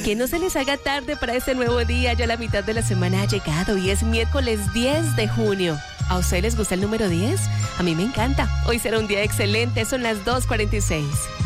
Que no se les haga tarde para este nuevo día. Ya la mitad de la semana ha llegado y es miércoles 10 de junio. ¿A ustedes les gusta el número 10? A mí me encanta. Hoy será un día excelente. Son las 2:46.